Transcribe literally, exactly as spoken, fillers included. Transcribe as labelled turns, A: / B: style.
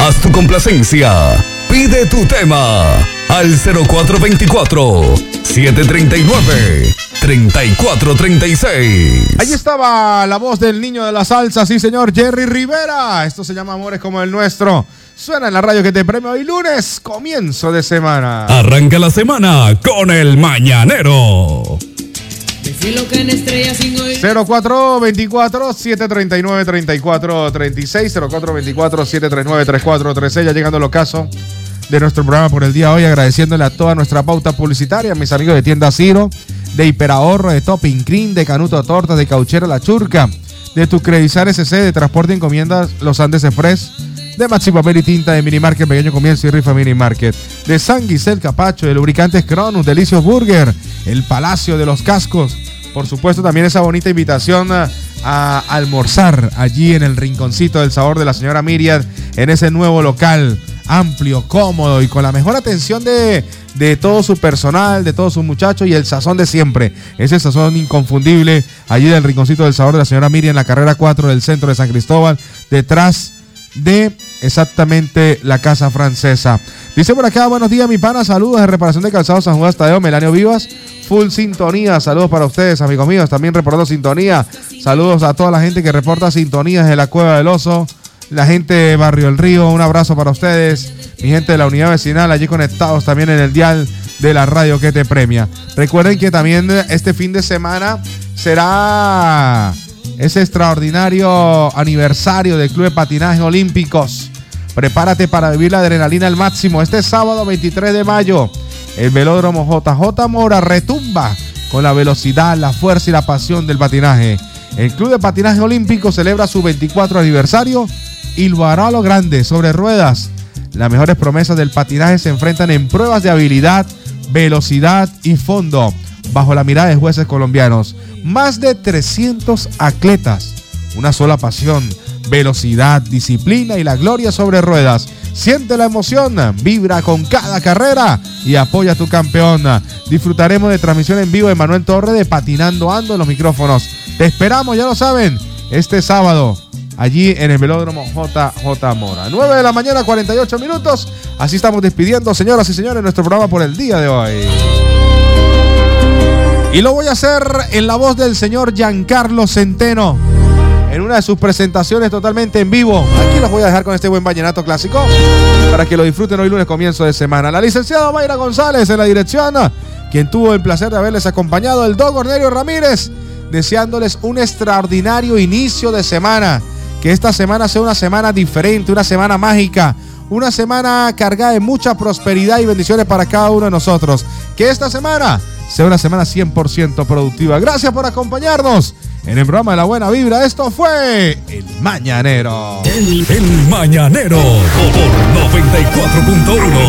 A: Haz tu complacencia. Pide tu tema al cero cuatro dos cuatro, siete tres nueve, tres cuatro tres seis.
B: Allí estaba la voz del niño de la salsa, sí señor, Jerry Rivera. Esto se llama Amores como el nuestro. Suena en la radio que te premia hoy lunes, comienzo de semana.
A: Arranca la semana con el Mañanero.
B: cero cuatro dos cuatro, siete tres nueve, tres cuatro tres seis, cero cuatro dos cuatro, siete tres nueve, tres cuatro tres seis. Ya llegando al ocaso de nuestro programa por el día de hoy, agradeciéndole a toda nuestra pauta publicitaria, a mis amigos de Tienda Ciro, de Hiperahorro, de Topping Cream, de Canuto Tortas, de Cauchera La Churca, de Tu Credizar S C, de Transporte y Encomiendas Los Andes Express, de Maxi Papel y Tinta, de Minimarket Pequeño Comienzo y Rifa Minimarket, de San Guisel Capacho, de Lubricantes Cronus, Delicios Burger, el Palacio de los Cascos. Por supuesto, también esa bonita invitación a, a almorzar allí en el rinconcito del sabor de la señora Miriam, en ese nuevo local amplio, cómodo y con la mejor atención de, de todo su personal, de todos sus muchachos y el sazón de siempre. Ese sazón inconfundible allí del rinconcito del sabor de la señora Miriam, en la carrera cuatro del centro de San Cristóbal, detrás de exactamente la Casa Francesa. Dice por acá, buenos días mi pana, saludos de Reparación de Calzado San Juan Tadeo, Melanio Vivas, full sintonía, saludos para ustedes amigos míos, también reportando sintonía, saludos a toda la gente que reporta sintonía desde la Cueva del Oso, la gente de Barrio El Río, un abrazo para ustedes, mi gente de la unidad vecinal, allí conectados también en el dial de la radio que te premia. Recuerden que también este fin de semana será ese extraordinario aniversario del Club de Patinaje Olímpicos. Prepárate para vivir la adrenalina al máximo. Este sábado veintitrés de mayo, el velódromo J J Mora retumba con la velocidad, la fuerza y la pasión del patinaje. El Club de Patinaje Olímpico celebra su veinticuatro aniversario y lo hará a lo grande, sobre ruedas. Las mejores promesas del patinaje se enfrentan en pruebas de habilidad, velocidad y fondo, bajo la mirada de jueces colombianos. Más de trescientos atletas, una sola pasión, velocidad, disciplina y la gloria sobre ruedas. Siente la emoción, vibra con cada carrera y apoya a tu campeón. Disfrutaremos de transmisión en vivo de Manuel Torre de Patinando Ando en los micrófonos. Te esperamos, ya lo saben, este sábado, allí en el velódromo J J Mora. nueve de la mañana, cuarenta y ocho minutos. Así estamos despidiendo, señoras y señores, nuestro programa por el día de hoy. Y lo voy a hacer en la voz del señor Giancarlo Centeno, en una de sus presentaciones totalmente en vivo. Aquí los voy a dejar con este buen vallenato clásico para que lo disfruten hoy lunes, comienzo de semana. La licenciada Mayra González en la dirección, quien tuvo el placer de haberles acompañado, el Don Cornelio Ramírez, deseándoles un extraordinario inicio de semana. Que esta semana sea una semana diferente, una semana mágica, una semana cargada de mucha prosperidad y bendiciones para cada uno de nosotros. Que esta semana sea una semana cien por ciento productiva. Gracias por acompañarnos en el programa de la buena vibra. Esto fue El Mañanero.
A: El, el Mañanero por noventa y cuatro punto uno.